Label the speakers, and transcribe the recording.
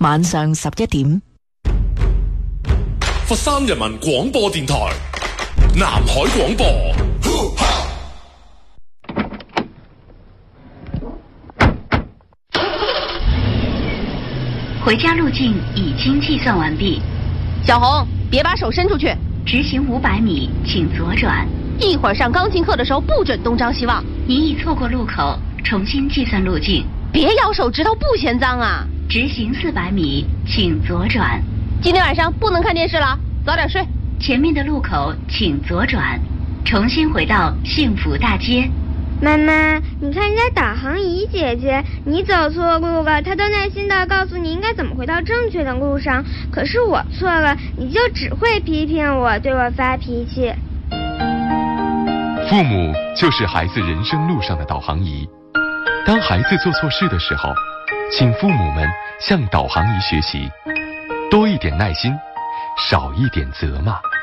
Speaker 1: 晚上11點。
Speaker 2: 佛山人民廣播電台南海廣播。
Speaker 3: 回家路徑已經計算完畢。
Speaker 4: 小紅，別把手伸出去。
Speaker 3: 直行500米，請左轉。
Speaker 4: 一會兒上鋼琴課的時候，不准東張西望。
Speaker 3: 您已錯過路口，重新計算路徑。
Speaker 4: 別咬手指頭，不嫌髒啊！
Speaker 3: 直行400米，請左轉。
Speaker 4: 今天晚上不能看電視了，早點睡。
Speaker 3: 前面的路口請左轉，重新回到幸福大街。
Speaker 5: 媽媽，你看人家導航儀姐姐，你走錯路了，她都耐心地告訴你應該怎麼回到正確的路上。可是我錯了，你就只會批評我，對我發脾氣。
Speaker 6: 父母就是孩子人生路上的導航儀。當孩子做錯事的時候，請父母們向導航儀學習，多一點耐心，少一點責罵。